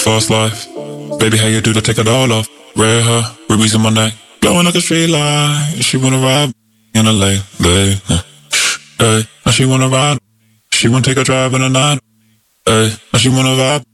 Fast life. Baby, how you do to take it all off? Red hair, rubies in my neck, glowing like a street light. She wanna ride in a late, hey. Now she wanna ride. She wanna take a drive in the night, hey. Now she wanna vibe